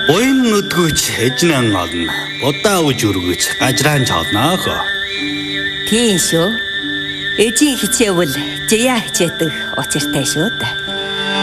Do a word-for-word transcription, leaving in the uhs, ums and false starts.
Буян нүдгүйч хэжнэн олно. Удаа үж өргөж гажраан чолноо хөө. Тийм шүү. Эжийн хичээвэл жияа хичээдэг учиртай шүү дээ.